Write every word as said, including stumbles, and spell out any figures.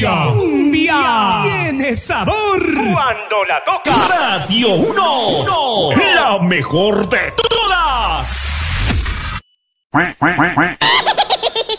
cumbia. Cumbia. Tiene sabor cuando la toca Radio uno. La mejor de todas.